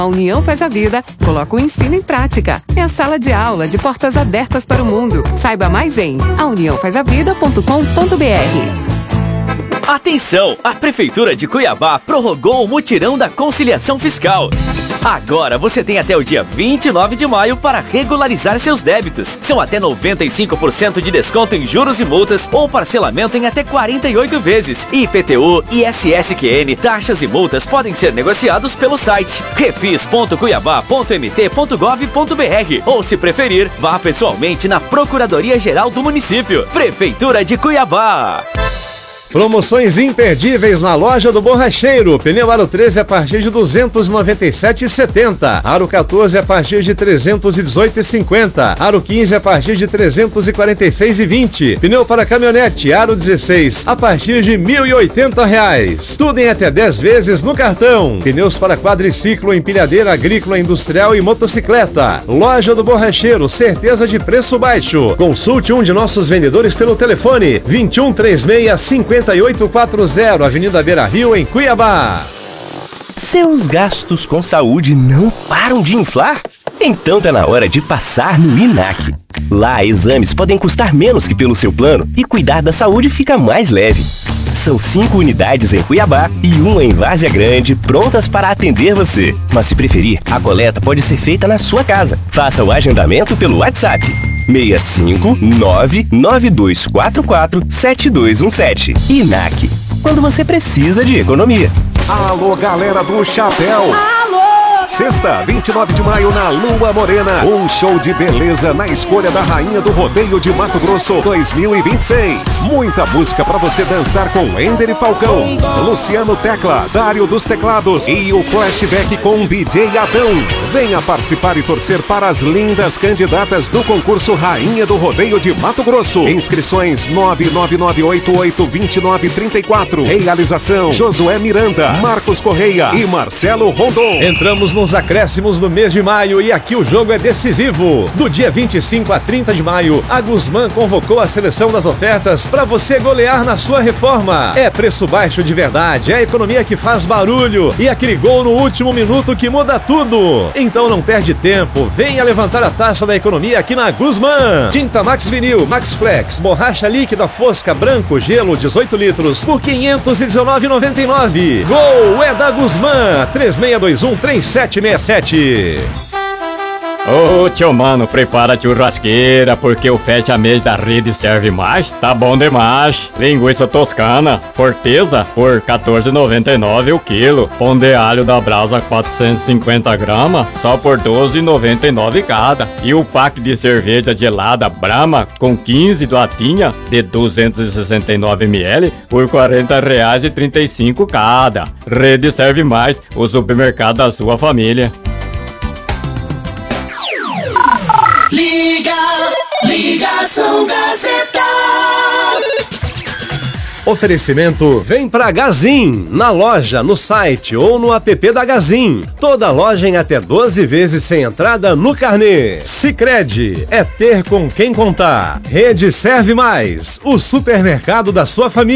A União Faz a Vida coloca o ensino em prática. É a sala de aula de portas abertas para o mundo. Saiba mais em auniãofazavida.com.br. Atenção! A Prefeitura de Cuiabá prorrogou o mutirão da conciliação fiscal. Agora você tem até o dia 29 de maio para regularizar seus débitos. São até 95% de desconto em juros e multas ou parcelamento em até 48 vezes. IPTU, ISSQN, taxas e multas podem ser negociados pelo site refis.cuiabá.mt.gov.br ou, se preferir, vá pessoalmente na Procuradoria-Geral do município. Prefeitura de Cuiabá. Promoções imperdíveis na loja do Borracheiro. Pneu Aro 13 a partir de R$ 297,70. Aro 14 a partir de R$ 318,50. Aro 15 a partir de R$ 346,20. Pneu para caminhonete Aro 16 a partir de R$ 1.080. Tudo em até 10 vezes no cartão. Pneus para quadriciclo, empilhadeira agrícola, industrial e motocicleta. Loja do Borracheiro, certeza de preço baixo. Consulte um de nossos vendedores pelo telefone 2136 5840, Avenida Beira Rio, em Cuiabá. Seus gastos com saúde não param de inflar? Então tá na hora de passar no INAC. Lá, exames podem custar menos que pelo seu plano e cuidar da saúde fica mais leve. São 5 unidades em Cuiabá e uma em Várzea Grande, prontas para atender você. Mas se preferir, a coleta pode ser feita na sua casa. Faça o agendamento pelo WhatsApp 65992447217. INAC, quando você precisa de economia. Alô, galera do Chapéu! Alô! Sexta, 29 de maio, na Lua Morena. Um show de beleza na escolha da Rainha do Rodeio de Mato Grosso 2026. Muita música pra você dançar com Ender e Falcão, Luciano Teclas, Dário dos Teclados e o flashback com DJ Adão. Venha participar e torcer para as lindas candidatas do concurso Rainha do Rodeio de Mato Grosso. Inscrições 999882934. Realização Josué Miranda, Marcos Correia e Marcelo Rondon. Entramos nos acréscimos do mês de maio e aqui o jogo é decisivo. Do dia 25 a 30 de maio, a Guzmán convocou a seleção das ofertas para você golear na sua reforma. É preço baixo de verdade, é a economia que faz barulho e aquele gol no último minuto que muda tudo. Então não perde tempo, venha levantar a taça da economia aqui na Guzmán. Tinta Max Vinil, Max Flex, borracha líquida fosca branco, gelo 18 litros por R$ 519,99. Gol é da Guzmán, 36213767. Ô, tio mano, prepara a churrasqueira, porque o fecha mês da Rede Serve Mais tá bom demais. Linguiça toscana, Forteza, por R$ 14,99 o quilo. Pão de alho da Brasa, 450 gramas, só por R$ 12,99 cada. E o pack de cerveja gelada Brahma, com 15 latinha, de 269 ml, por R$ 40,35 cada. Rede Serve Mais, o supermercado da sua família. Ligação Gazeta. Oferecimento vem pra Gazin, na loja, no site ou no app da Gazin. Toda loja em até 12 vezes sem entrada no carnê. Sicredi, é ter com quem contar. Rede Serve Mais, o supermercado da sua família.